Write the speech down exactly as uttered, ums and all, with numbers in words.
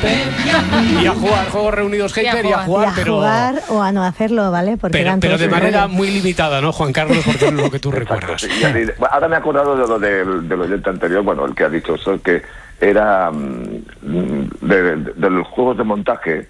Hyper y a jugar, Juegos Reunidos Hyper y a jugar, y a pero, jugar o a no hacerlo, ¿vale? Porque pero, eran pero todos de manera iguales. muy limitada, ¿no, Juan Carlos? Porque es lo que tú recuerdas. Exacto, sí. Ahora me he acordado de lo del, del oyente anterior, bueno, el que ha dicho eso, que era mm, de, de, de los juegos de montaje